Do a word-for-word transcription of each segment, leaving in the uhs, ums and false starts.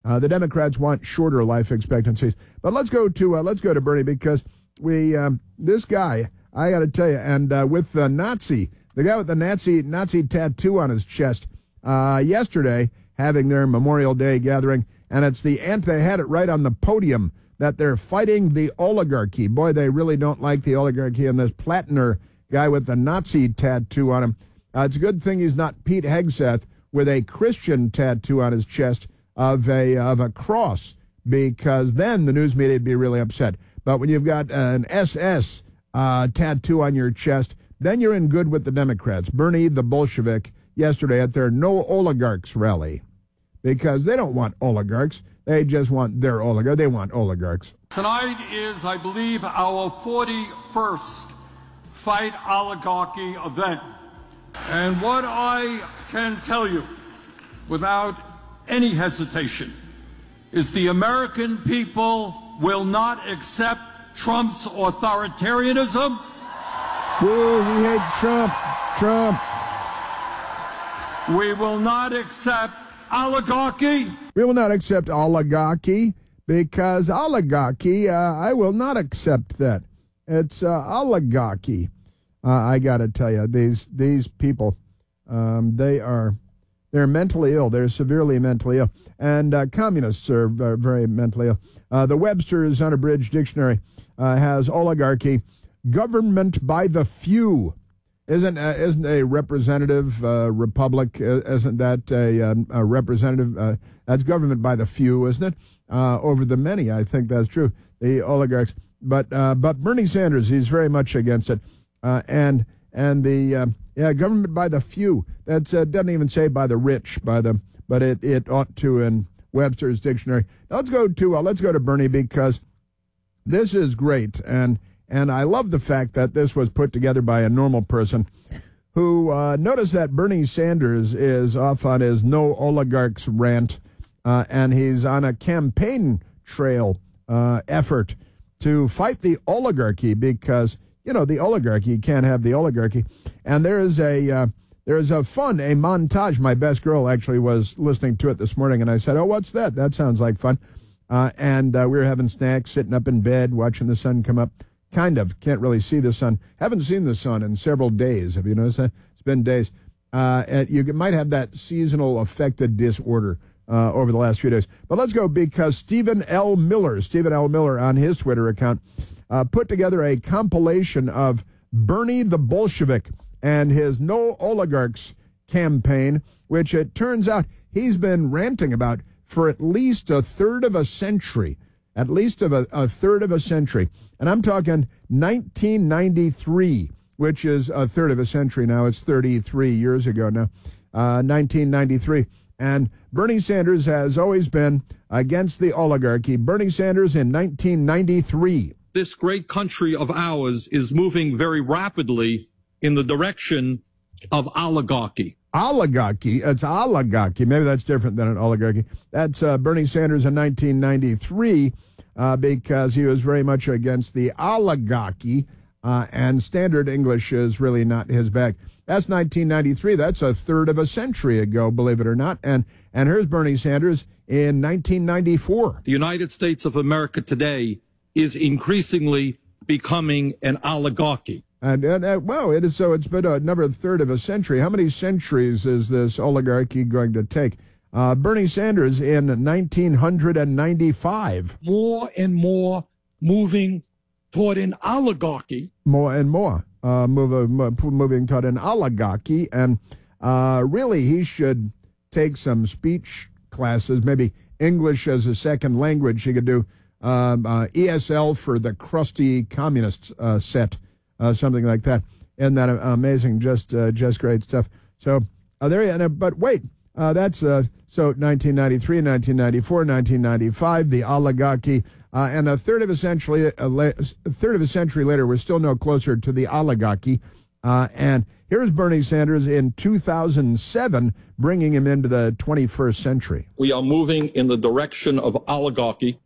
Uh, the Democrats want shorter life expectancies. But let's go to uh, let's go to Bernie, because we um, this guy, I got to tell you, and uh, with the Nazi, the guy with the Nazi Nazi tattoo on his chest, uh, yesterday having their Memorial Day gathering, and it's the ant. They had it right on the podium that they're fighting the oligarchy. Boy, they really don't like the oligarchy. And this Platner guy with the Nazi tattoo on him. Uh, it's a good thing he's not Pete Hegseth with a Christian tattoo on his chest of a of a cross, because then the news media would be really upset. But when you've got an S S uh, tattoo on your chest, then you're in good with the Democrats. Bernie the Bolshevik yesterday at their No Oligarchs rally, because they don't want oligarchs. They just want their oligarch. They want oligarchs. Tonight is, I believe, our forty-first Fight Oligarchy event. And what I can tell you without any hesitation is the American people will not accept Trump's authoritarianism. Woo, we hate Trump. Trump. We will not accept oligarchy. We will not accept oligarchy, because oligarchy, uh, I will not accept that. It's uh, oligarchy. Uh, I got to tell you, these these people, um, they are they're mentally ill. They're severely mentally ill, and uh, communists are, are very mentally ill. Uh, the Webster's Unabridged Dictionary uh, has oligarchy, government by the few. Isn't uh, isn't a representative uh, republic? Uh, isn't that a, um, a representative? Uh, that's government by the few, isn't it? Uh, over the many, I think that's true. The oligarchs, but uh, but Bernie Sanders, he's very much against it, uh, and and the uh, yeah government by the few. That uh, doesn't even say by the rich, by the but it, it ought to in Webster's Dictionary. Now let's go to uh, let's go to Bernie, because this is great, and. And I love the fact that this was put together by a normal person who uh, noticed that Bernie Sanders is off on his No Oligarchs rant, uh, and he's on a campaign trail uh, effort to fight the oligarchy, because, you know, the oligarchy, you can't have the oligarchy. And there is a uh, there is a fun, a montage. My best girl actually was listening to it this morning, and I said, oh, what's that? That sounds like fun. Uh, and uh, we were having snacks, sitting up in bed, watching the sun come up. Kind of. Can't really see the sun. Haven't seen the sun in several days. Have you noticed that? It's been days. Uh, you might have that seasonal affected disorder uh, over the last few days. But let's go, because Stephen L. Miller, Stephen L. Miller on his Twitter account, uh, put together a compilation of Bernie the Bolshevik and his No Oligarchs campaign, which it turns out he's been ranting about for at least a third of a century. At least of a, a third of a century. And I'm talking nineteen ninety-three, which is a third of a century now. It's thirty-three years ago now, uh, nineteen ninety-three. And Bernie Sanders has always been against the oligarchy. Bernie Sanders in nineteen ninety-three. This great country of ours is moving very rapidly in the direction of oligarchy. Oligarchy. It's oligarchy. Maybe that's different than an oligarchy. That's uh, Bernie Sanders in nineteen ninety-three, uh, because he was very much against the oligarchy, uh, and standard English is really not his bag. That's nineteen ninety-three. That's a third of a century ago, believe it or not. And and here's Bernie Sanders in nineteen ninety-four. The United States of America today is increasingly becoming an oligarchy. And, and uh, wow, it is so. It's been another third of a century. How many centuries is this oligarchy going to take? Uh, Bernie Sanders in nineteen ninety-five. More and more moving toward an oligarchy. More and more uh, move, moving toward an oligarchy. And uh, really, he should take some speech classes, maybe English as a second language. He could do um, uh, E S L for the crusty communist uh, set. Uh, something like that. Isn't that amazing? Just uh, just great stuff. So uh, there you go. But wait, uh, that's uh, so nineteen ninety-three, nineteen ninety-four, nineteen ninety-five, the oligarchy, uh, and a third of a century, a, la- a third of a century later, we're still no closer to the oligarchy. Uh, and here's Bernie Sanders in two thousand seven, bringing him into the twenty-first century. We are moving in the direction of oligarchy.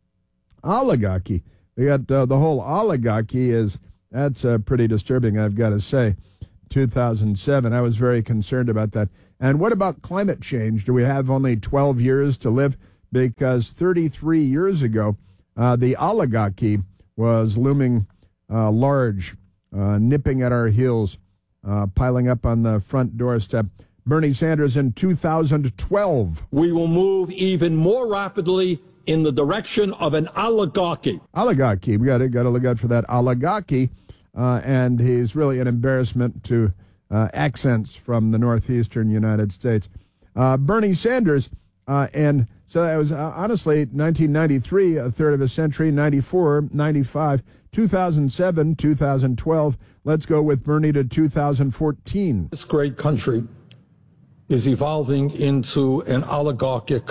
Oligarchy. We got uh, the whole oligarchy is. That's uh, pretty disturbing, I've got to say. two thousand seven, I was very concerned about that. And what about climate change? Do we have only twelve years to live because thirty-three years ago, uh, the oligarchy was looming uh, large, uh, nipping at our heels, uh, piling up on the front doorstep. Bernie Sanders in two thousand twelve. We will move even more rapidly in the direction of an oligarchy. Oligarchy. We got to got to look out for that oligarchy, uh, and he's really an embarrassment to uh, accents from the northeastern United States. Uh, Bernie Sanders, uh, and so that was uh, honestly nineteen ninety-three, a third of a century, ninety-four, ninety-five, two thousand seven, two thousand twelve. Let's go with Bernie to two thousand fourteen. This great country is evolving into an oligarchic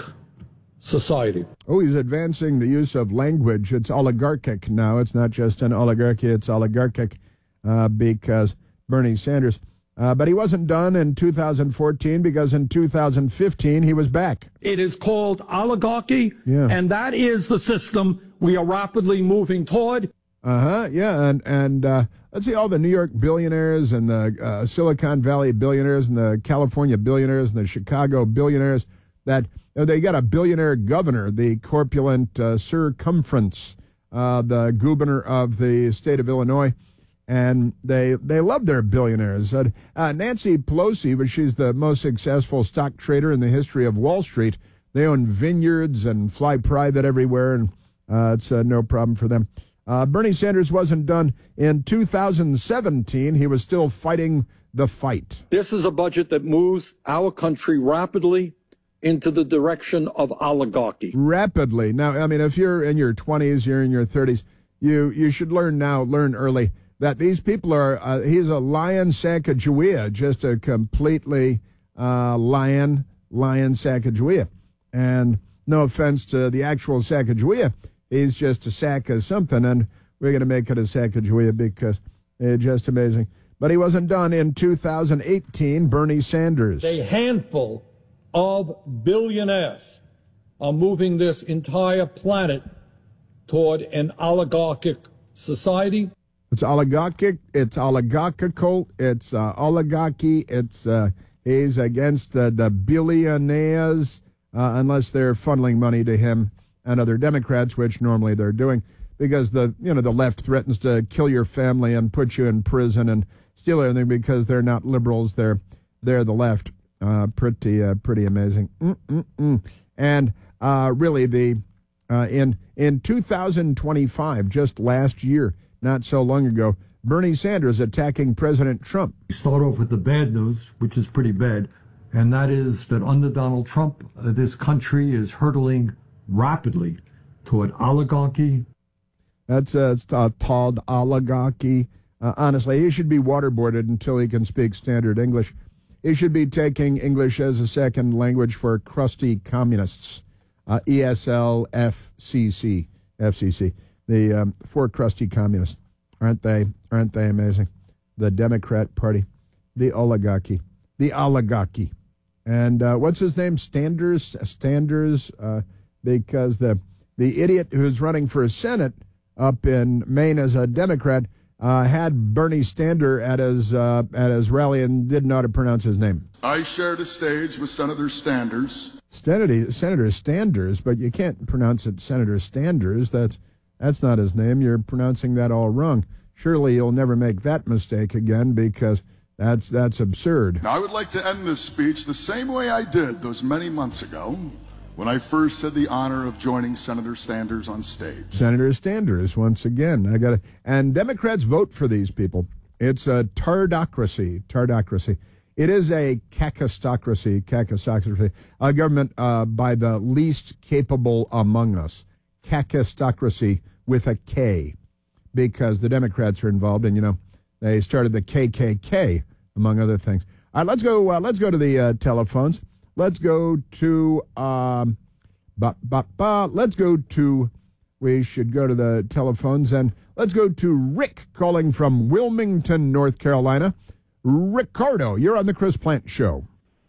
society. Oh, he's advancing the use of language. It's oligarchic now. It's not just an oligarchy, it's oligarchic uh, because Bernie Sanders. Uh, but he wasn't done in two thousand fourteen because in two thousand fifteen he was back. It is called oligarchy, yeah. And that is the system we are rapidly moving toward. Uh-huh, yeah, and, and uh, let's see, all the New York billionaires and the uh, Silicon Valley billionaires and the California billionaires and the Chicago billionaires, that you know, they got a billionaire governor, the corpulent uh, Circumference, uh, the governor of the state of Illinois, and they they love their billionaires. Uh, uh, Nancy Pelosi, but she's the most successful stock trader in the history of Wall Street. They own vineyards and fly private everywhere, and uh, it's uh, no problem for them. Uh, Bernie Sanders wasn't done in two thousand seventeen. He was still fighting the fight. This is a budget that moves our country rapidly into the direction of oligarchy. Rapidly. Now, I mean, if you're in your twenties, you're in your thirties, you, you should learn now, learn early, that these people are, uh, he's a lion Sacagawea, just a completely uh, lion, lion Sacagawea. And no offense to the actual Sacagawea, he's just a sack of something, and we're going to make it a Sacagawea because it's just amazing. But he wasn't done in two thousand eighteen, Bernie Sanders. A handful of billionaires are moving this entire planet toward an oligarchic society. It's oligarchic, it's oligarchical, it's uh, oligarchy, it's uh, he's against uh, the billionaires, uh, unless they're funneling money to him and other Democrats, which normally they're doing, because the you know the left threatens to kill your family and put you in prison and steal everything because they're not liberals, they're they're the left. Uh, pretty uh, pretty amazing. Mm-mm-mm. And uh, really, the uh, in in two thousand twenty-five, just last year, not so long ago, Bernie Sanders attacking President Trump. Start off with the bad news, which is pretty bad, and that is that under Donald Trump, uh, this country is hurtling rapidly toward oligarchy. That's uh, it's uh, called oligarchy. Uh, honestly, he should be waterboarded until he can speak standard English. He should be taking English as a second language for crusty communists. Uh, E S L F C C, F C C, the um, four crusty communists. Aren't they? Aren't they amazing? The Democrat Party, the oligarchy, the oligarchy, and uh, what's his name? Standers, Standers. Uh, because the the idiot who's running for Senate up in Maine as a Democrat uh, had Bernie Stander at his uh, at his rally and didn't know how to pronounce his name. I shared a stage with Senator Standers. Senator Senator Standers, but you can't pronounce it Senator Standers. That's that's not his name. You're pronouncing that all wrong. Surely you'll never make that mistake again, because that's that's absurd. Now, I would like to end this speech the same way I did those many months ago, when I first had the honor of joining Senator Standers on stage. Senator Standers, once again. I got to, and Democrats vote for these people. It's a tardocracy, tardocracy. It is a kakistocracy, kakistocracy, a government uh, by the least capable among us. Kakistocracy with a K, because the Democrats are involved, and, you know, they started the K K K, among other things. All right, let's go, uh, let's go to the uh, telephones. Let's go to, um, ba, ba, ba. let's go to, we should go to the telephones, and let's go to Rick calling from Wilmington, North Carolina. Ricardo, you're on the Chris Plante Show.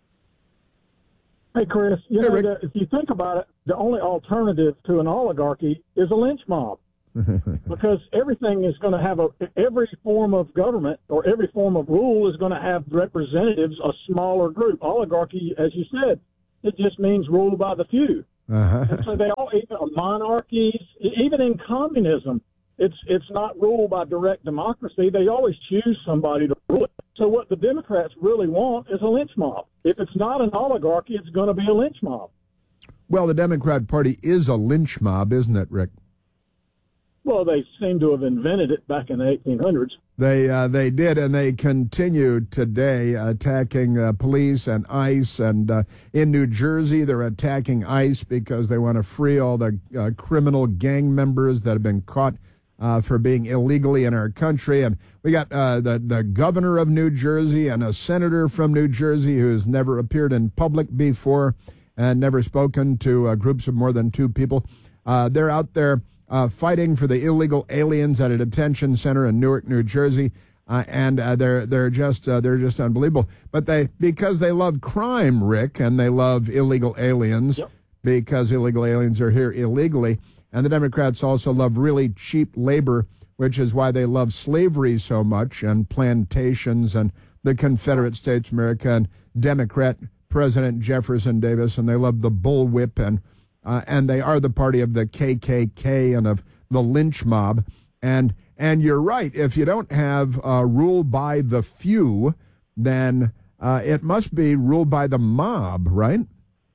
Hey, Chris, you hey, know, Rick. the, if you think about it, the only alternative to an oligarchy is a lynch mob. Because everything is going to have a, every form of government or every form of rule is going to have representatives, a smaller group. Oligarchy, as you said, it just means rule by the few. Uh-huh. And so they all, even monarchies, even in communism, it's it's not ruled by direct democracy. They always choose somebody to rule it. So what the Democrats really want is a lynch mob. If it's not an oligarchy, it's going to be a lynch mob. Well, the Democrat Party is a lynch mob, isn't it, Rick? Well, they seem to have invented it back in the eighteen hundreds. They uh, they did, and they continue today attacking uh, police and ICE. And uh, in New Jersey, they're attacking ICE because they want to free all the uh, criminal gang members that have been caught uh, for being illegally in our country. And we got uh, the, the governor of New Jersey and a senator from New Jersey who's never appeared in public before and never spoken to uh, groups of more than two people. Uh, they're out there Uh, fighting for the illegal aliens at a detention center in Newark, New Jersey, uh, and uh, they're they're just uh, they're just unbelievable. But they because they love crime, Rick, and they love illegal aliens Yep. because illegal aliens are here illegally, and the Democrats also love really cheap labor, which is why they love slavery so much and plantations and the Confederate States of America and Democrat President Jefferson Davis, and they love the bullwhip and. Uh, and they are the party of the K K K and of the lynch mob. And and you're right. If you don't have uh, rule by the few, then uh, it must be ruled by the mob, right?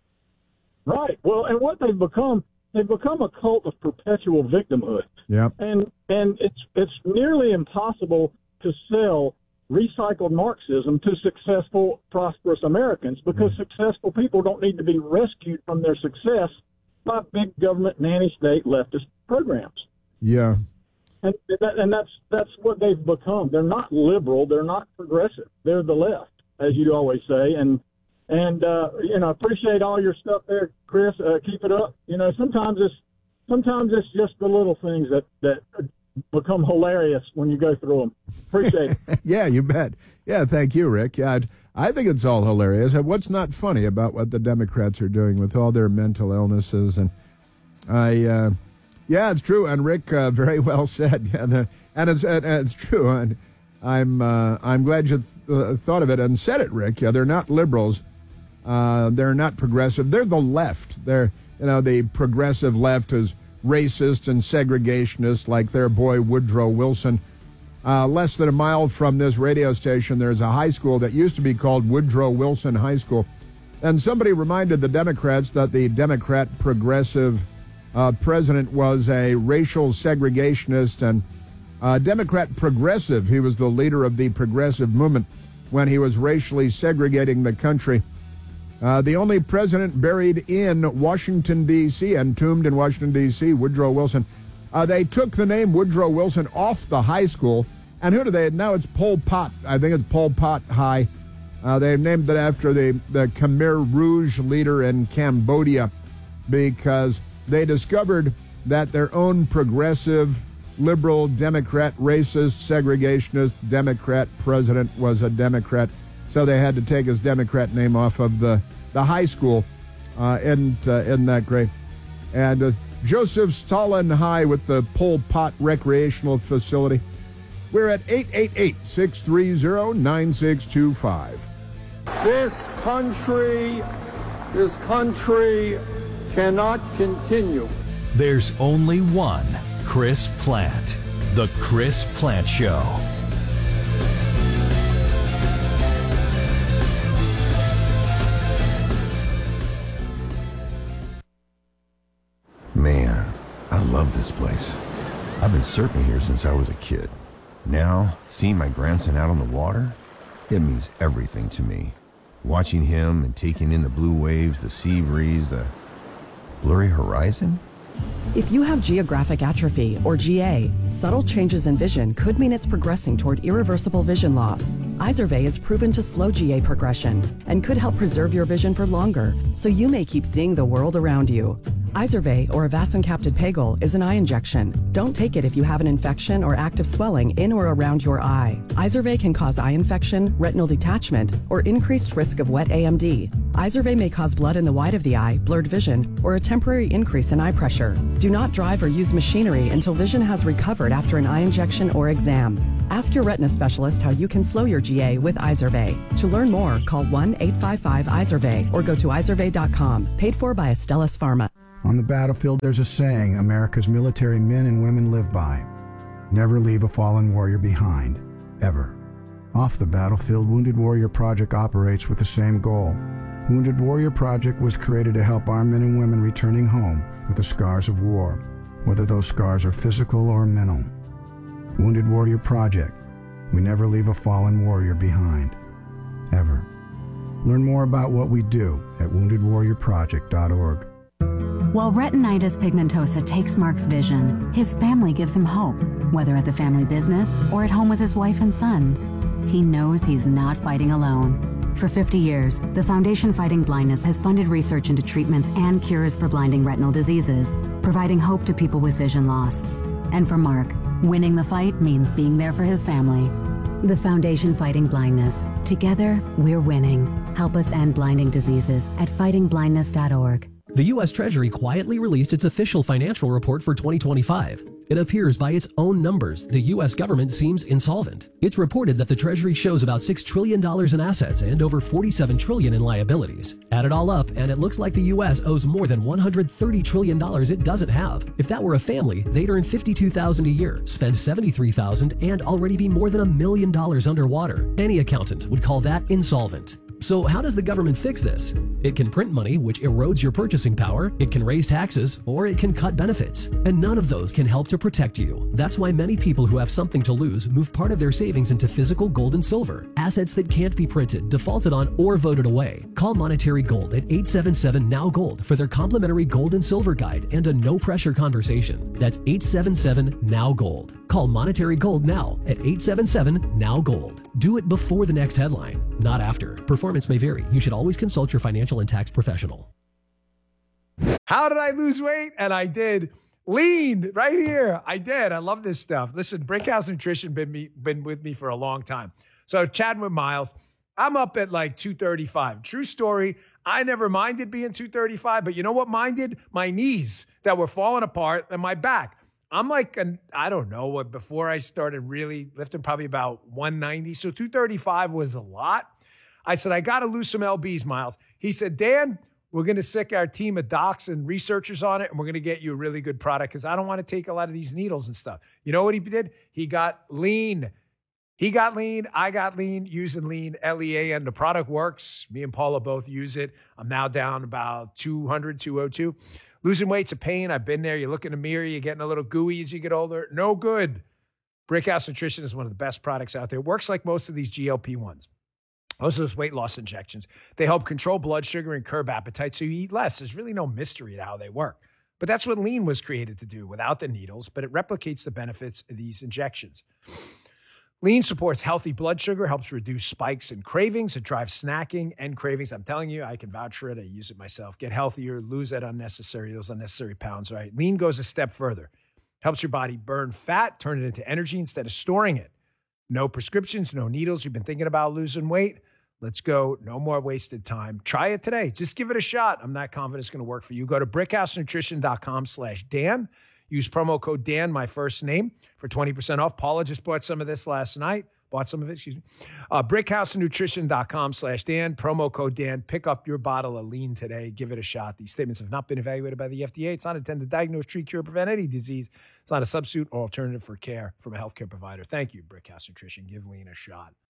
Right. Well, and what they've become, they've become a cult of perpetual victimhood. Yep. And and it's it's nearly impossible to sell recycled Marxism to successful, prosperous Americans because mm. successful people don't need to be rescued from their success by big government nanny state leftist programs. Yeah. And that, and that's that's what they've become. They're not liberal. They're not progressive. They're the left, as you always say. And and uh, you know, appreciate all your stuff there, Chris. Uh, keep it up. You know, sometimes it's sometimes it's just the little things that that become hilarious when you go through them. Appreciate it. Yeah, you bet. Yeah, thank you, Rick. Yeah, I'd, I think it's all hilarious. What's not funny about what the Democrats are doing with all their mental illnesses? And I, uh, yeah, it's true. And Rick, uh, very well said. Yeah, the, and it's and it's true. And I'm uh, I'm glad you th- thought of it and said it, Rick. Yeah, they're not liberals. Uh, they're not progressive. They're the left. They're you know the progressive left is racist and segregationist, like their boy Woodrow Wilson. Uh, less than a mile from this radio station, there's a high school that used to be called Woodrow Wilson High School. And somebody reminded the Democrats that the Democrat progressive uh, president was a racial segregationist and uh, Democrat progressive. He was the leader of the progressive movement when he was racially segregating the country. Uh, the only president buried in Washington, D C, entombed in Washington, D C, Woodrow Wilson. Uh, they took the name Woodrow Wilson off the high school. And who do they? Now it's Pol Pot. I think it's Pol Pot High. Uh, they've named it after the, the Khmer Rouge leader in Cambodia because they discovered that their own progressive, liberal, Democrat, racist, segregationist Democrat president was a Democrat. So they had to take his Democrat name off of the, the high school. Uh, isn't, uh, isn't that great? And uh, Joseph Stalin High with the Pol Pot Recreational Facility. We're at eight eight eight, six three zero, nine six two five. This country, this country cannot continue. There's only one Chris Plante. The Chris Plante Show. Man, I love this place. I've been surfing here since I was a kid. Now, seeing my grandson out on the water, it means everything to me. Watching him and taking in the blue waves, the sea breeze, the blurry horizon. If you have geographic atrophy, or G A, subtle changes in vision could mean it's progressing toward irreversible vision loss. Izervay is proven to slow G A progression and could help preserve your vision for longer, so you may keep seeing the world around you. Izervay, or avacincaptad pegol, is an eye injection. Don't take it if you have an infection or active swelling in or around your eye. Izervay can cause eye infection, retinal detachment, or increased risk of wet A M D. Izervay may cause blood in the white of the eye, blurred vision, or a temporary increase in eye pressure. Do not drive or use machinery until vision has recovered after an eye injection or exam. Ask your retina specialist how you can slow your G A with Izervay. To learn more, call one eight five five Izervay or go to izervay dot com. Paid for by Astellas Pharma. On the battlefield, there's a saying America's military men and women live by. Never leave a fallen warrior behind, ever. Off the battlefield, Wounded Warrior Project operates with the same goal. Wounded Warrior Project was created to help our men and women returning home with the scars of war, whether those scars are physical or mental. Wounded Warrior Project. We never leave a fallen warrior behind, ever. Learn more about what we do at wounded warrior project dot org. While retinitis pigmentosa takes Mark's vision, his family gives him hope, whether at the family business or at home with his wife and sons. He knows he's not fighting alone. For fifty years, the Foundation Fighting Blindness has funded research into treatments and cures for blinding retinal diseases, providing hope to people with vision loss. And for Mark, winning the fight means being there for his family. The Foundation Fighting Blindness. Together, we're winning. Help us end blinding diseases at fighting blindness dot org. The U S Treasury quietly released its official financial report for twenty twenty-five. It appears by its own numbers, the U S government seems insolvent. It's reported that the Treasury shows about six trillion dollars in assets and over forty-seven trillion dollars in liabilities. Add it all up, and it looks like the U S owes more than one hundred thirty trillion dollars it doesn't have. If that were a family, they'd earn fifty-two thousand dollars a year, spend seventy-three thousand dollars, and already be more than a million dollars underwater. Any accountant would call that insolvent. So how does the government fix this? It can print money, which erodes your purchasing power, it can raise taxes, or it can cut benefits. And none of those can help to protect you. That's why many people who have something to lose move part of their savings into physical gold and silver, assets that can't be printed, defaulted on, or voted away. Call Monetary Gold at eight seven seven N O W Gold for their complimentary gold and silver guide and a no-pressure conversation. That's eight seven seven N O W Gold. Call Monetary Gold now at eight seven seven N O W Gold. Do it before the next headline, not after. Performance may vary. You should always consult your financial and tax professional. How did I lose weight? And I did. Lean right here. I did. I love this stuff. Listen, Brickhouse Nutrition been me been with me for a long time. So chatting with Miles, I'm up at like two thirty-five. True story. I never minded being two thirty-five, but you know what minded? My knees that were falling apart and my back. I'm like, an, I don't know, what before I started really lifting, probably about one ninety. So two thirty-five was a lot. I said, I got to lose some L Bs, Miles. He said, Dan, we're going to sick our team of docs and researchers on it, and we're going to get you a really good product because I don't want to take a lot of these needles and stuff. You know what he did? He got lean. He got lean. I got lean using lean, L E A N. The product works. Me and Paula both use it. I'm now down about two hundred, two oh two. Losing weight's a pain. I've been there. You look in the mirror, you're getting a little gooey as you get older. No good. Brickhouse Nutrition is one of the best products out there. It works like most of these G L P ones. Most of those weight loss injections. They help control blood sugar and curb appetite so you eat less. There's really no mystery to how they work. But that's what lean was created to do without the needles, but it replicates the benefits of these injections. Lean supports healthy blood sugar, helps reduce spikes and cravings. It drives snacking and cravings. I'm telling you, I can vouch for it. I use it myself. Get healthier, lose that unnecessary, those unnecessary pounds, right? Lean goes a step further. Helps your body burn fat, turn it into energy instead of storing it. No prescriptions, no needles. You've been thinking about losing weight? Let's go. No more wasted time. Try it today. Just give it a shot. I'm not confident it's going to work for you. Go to brickhousenutrition.com slash Dan. Use promo code Dan, my first name, for twenty percent off. Paula just bought some of this last night. Bought some of it, excuse me. Uh, brickhousenutrition.com slash Dan. Promo code Dan. Pick up your bottle of lean today. Give it a shot. These statements have not been evaluated by the F D A. It's not intended to diagnose, treat, cure, prevent any disease. It's not a substitute or alternative for care from a healthcare provider. Thank you, Brickhouse Nutrition. Give lean a shot.